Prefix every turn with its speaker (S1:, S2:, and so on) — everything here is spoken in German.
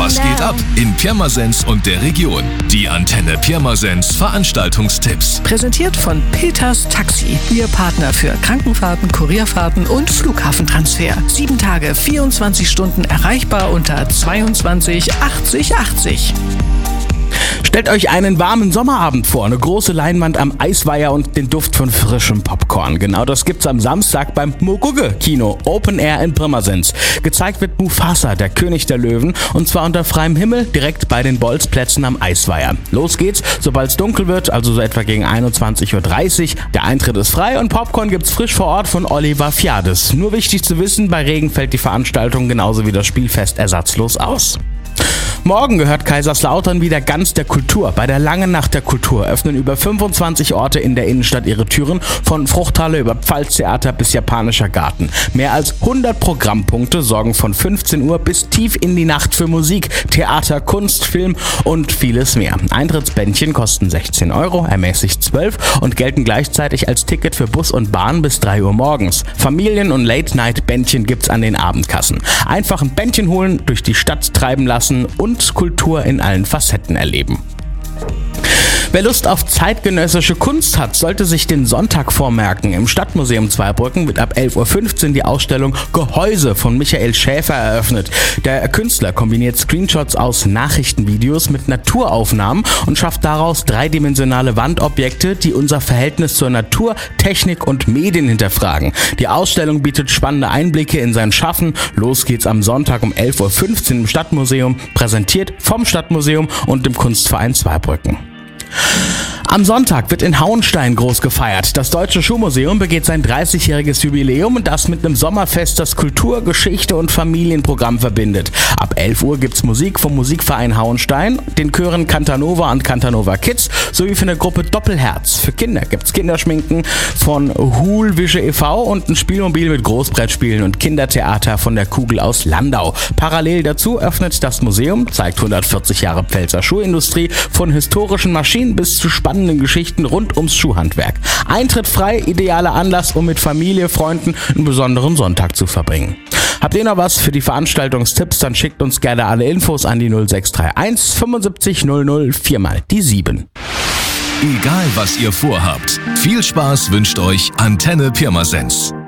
S1: Was geht ab in Pirmasens und der Region? Die Antenne Pirmasens Veranstaltungstipps.
S2: Präsentiert von Peters Taxi. Ihr Partner für Krankenfahrten, Kurierfahrten und Flughafentransfer. 7 Tage, 24 Stunden erreichbar unter 22 80 80.
S3: Stellt euch einen warmen Sommerabend vor, eine große Leinwand am Eisweiher und den Duft von frischem Popcorn. Genau das gibt's am Samstag beim Mogugge-Kino Open Air in Pirmasens. Gezeigt wird Mufasa, der König der Löwen, und zwar unter freiem Himmel direkt bei den Bolzplätzen am Eisweiher. Los geht's, sobald es dunkel wird, also so etwa gegen 21:30 Uhr. Der Eintritt ist frei und Popcorn gibt's frisch vor Ort von Oliver Fiades. Nur wichtig zu wissen, bei Regen fällt die Veranstaltung genauso wie das Spielfest ersatzlos aus. Morgen gehört Kaiserslautern wieder ganz der Kultur. Bei der Langen Nacht der Kultur öffnen über 25 Orte in der Innenstadt ihre Türen, von Fruchthalle über Pfalztheater bis Japanischer Garten. Mehr als 100 Programmpunkte sorgen von 15 Uhr bis tief in die Nacht für Musik, Theater, Kunst, Film und vieles mehr. Eintrittsbändchen kosten 16 €, ermäßigt 12 und gelten gleichzeitig als Ticket für Bus und Bahn bis 3 Uhr morgens. Familien- und Late-Night-Bändchen gibt's an den Abendkassen. Einfach ein Bändchen holen, durch die Stadt treiben lassen und Kultur in allen Facetten erleben. Wer Lust auf zeitgenössische Kunst hat, sollte sich den Sonntag vormerken. Im Stadtmuseum Zweibrücken wird ab 11:15 Uhr die Ausstellung Gehäuse von Michael Schäfer eröffnet. Der Künstler kombiniert Screenshots aus Nachrichtenvideos mit Naturaufnahmen und schafft daraus dreidimensionale Wandobjekte, die unser Verhältnis zur Natur, Technik und Medien hinterfragen. Die Ausstellung bietet spannende Einblicke in sein Schaffen. Los geht's am Sonntag um 11:15 Uhr im Stadtmuseum, präsentiert vom Stadtmuseum und dem Kunstverein Zweibrücken. Am Sonntag wird in Hauenstein groß gefeiert. Das Deutsche Schuhmuseum begeht sein 30-jähriges Jubiläum und das mit einem Sommerfest, das Kultur, Geschichte und Familienprogramm verbindet. Ab 11 Uhr gibt's Musik vom Musikverein Hauenstein, den Chören Cantanova und Cantanova Kids sowie für eine Gruppe Doppelherz. Für Kinder gibt's Kinderschminken von Hulwische e.V. und ein Spielmobil mit Großbrettspielen und Kindertheater von der Kugel aus Landau. Parallel dazu öffnet das Museum, zeigt 140 Jahre Pfälzer Schuhindustrie, von historischen Maschinen bis zu spannenden Geschichten rund ums Schuhhandwerk. Eintritt frei, idealer Anlass, um mit Familie, Freunden einen besonderen Sonntag zu verbringen. Habt ihr noch was für die Veranstaltungstipps, dann schickt uns gerne alle Infos an die 0631 75 00 4x7.
S1: Egal was ihr vorhabt, viel Spaß wünscht euch Antenne Pirmasens.